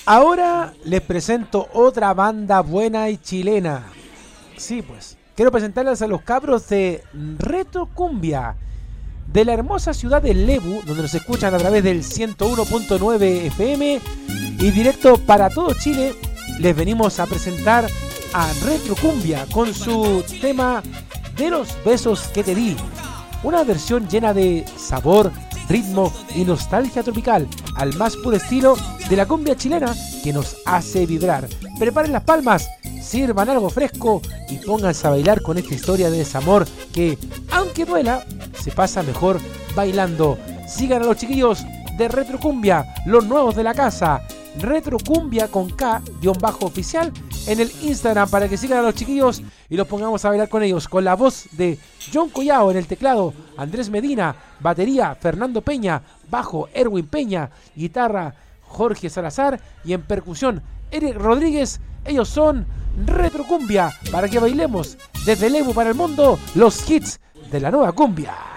Ahora les presento otra banda buena y chilena. Sí, pues, quiero presentarles a los cabros de Retro Cumbia, de la hermosa ciudad de Lebu, donde nos escuchan a través del 101.9 FM y directo para todo Chile. Les venimos a presentar a Retro Cumbia con su tema De los besos que te di, una versión llena de sabor, ritmo y nostalgia tropical, al más puro estilo de la cumbia chilena que nos hace vibrar. Preparen las palmas, sirvan algo fresco y pónganse a bailar con esta historia de desamor que, aunque duela, se pasa mejor bailando. Sigan a los chiquillos de Retro Cumbia, los nuevos de la casa, Retro Cumbia con K_oficial en el Instagram, para que sigan a los chiquillos y los pongamos a bailar con ellos, con la voz de John Collao en el teclado, Andrés Medina, batería Fernando Peña, bajo Erwin Peña, guitarra Jorge Salazar y en percusión Eric Rodríguez. Ellos son Retro Cumbia, para que bailemos desde Lebu para el mundo los hits de la nueva cumbia.